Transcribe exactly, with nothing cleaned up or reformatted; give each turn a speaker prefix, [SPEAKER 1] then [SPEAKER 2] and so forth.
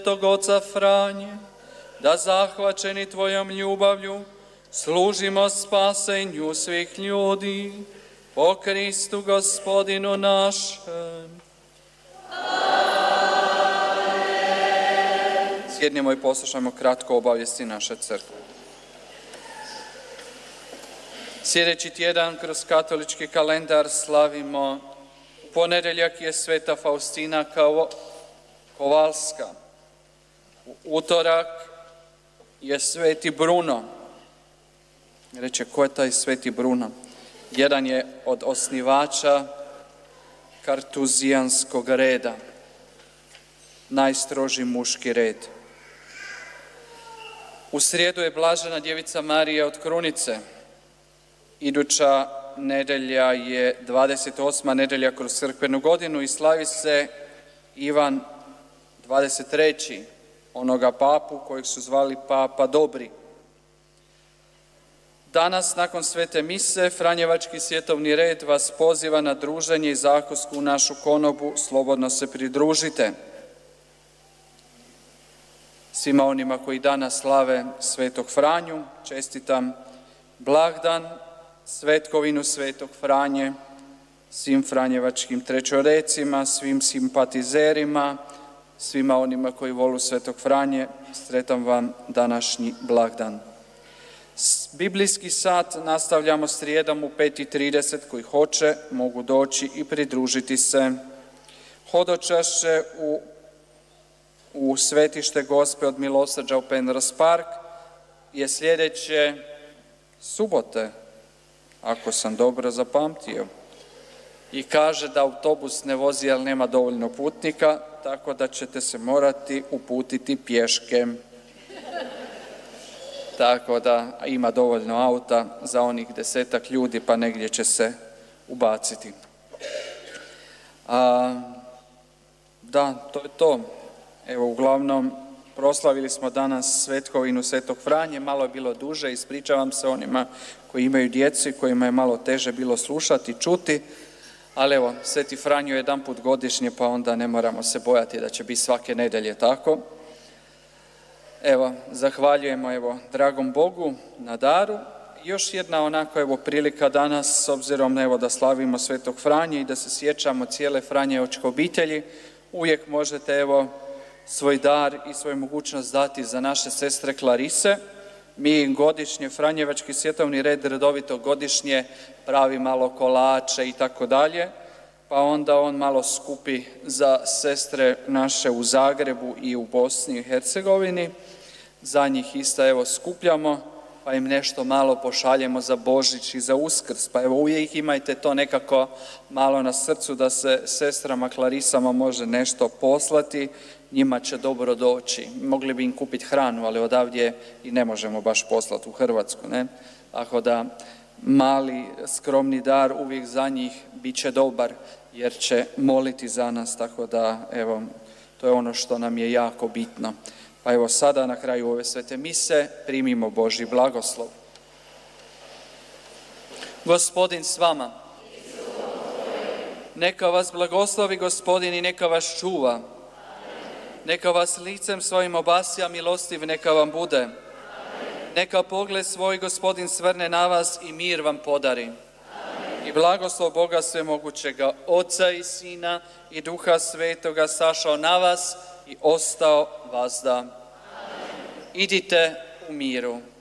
[SPEAKER 1] Svetog oca Franje, da zahvaćeni tvojom ljubavlju služimo spasenju svih ljudi po Kristu Gospodinu našem. Sjednimo i poslušajmo kratko obavijesti naše crkve. Sljedeći tjedan kroz katolički kalendar slavimo ponedjeljak je Sveta Faustina Kovalska. U utorak je Sveti Bruno. Reče, ko je taj Sveti Bruno? Jedan je od osnivača kartuzijanskog reda. Najstroži muški red. U srijedu je Blažena djevica Marija od Krunice. Iduća nedelja je dvadeset osma nedelja kroz crkvenu godinu i slavi se Ivan dvadeset treći onoga papu kojeg su zvali Papa Dobri. Danas, nakon svete mise, Franjevački svjetovni red vas poziva na druženje i zakusku u našu konobu. Slobodno se pridružite. Svima onima koji danas slave Svetog Franju čestitam blagdan, svetkovinu Svetog Franje, svim franjevačkim trećorecima, svim simpatizerima, svima onima koji volu Svetog Franje, sretam vam današnji blagdan. Biblijski sat nastavljamo srijedom u pet i trideset, koji hoće mogu doći i pridružiti se. Hodočašće u, u svetište Gospe od Milosrđa u Penrose Park je sljedeće subote, ako sam dobro zapamtio. I kaže da autobus ne vozi jer nema dovoljno putnika, tako da ćete se morati uputiti pješke. Tako da ima dovoljno auta za onih desetak ljudi, pa negdje će se ubaciti. A, da, to je to. Evo, uglavnom, proslavili smo danas svetkovinu Svetog Franje, malo je bilo duže, ispričavam se onima koji imaju djecu i kojima je malo teže bilo slušati, čuti, ali evo, Sveti Franjo je jedan put godišnje, pa onda ne moramo se bojati da će biti svake nedelje tako. Evo, zahvaljujemo evo dragom Bogu na daru. Još jedna onako evo prilika danas, s obzirom na evo da slavimo Svetog Franje i da se sjećamo cijele Franjevačke obitelji, uvijek možete evo svoj dar i svoju mogućnost dati za naše sestre Klarise. Mi godišnje, Franjevački svjetovni red redovito godišnje pravi malo kolače i tako dalje, pa onda on malo skupi za sestre naše u Zagrebu i u Bosni i Hercegovini. Za njih isto evo skupljamo, pa im nešto malo pošaljemo za Božić i za Uskrs. Pa evo uvijek imajte to nekako malo na srcu da se sestrama Klarisama može nešto poslati, njima će dobro doći. Mogli bi im kupiti hranu, ali odavdje i ne možemo baš poslati u Hrvatsku, ne? Tako da mali skromni dar uvijek za njih bit će dobar, jer će moliti za nas, tako da evo, to je ono što nam je jako bitno. Pa evo sada na kraju ove svete mise primimo Božji blagoslov. Gospodin s vama. Neka vas blagoslovi Gospodin i neka vas čuva. Neka vas licem svojim obasja milostiv, neka vam bude. Neka pogled svoj Gospodin svrne na vas i mir vam podari. I blagoslov Boga svemogućega, Oca i Sina i Duha Svetoga sašao na vas i ostao vazda. Idite u miru.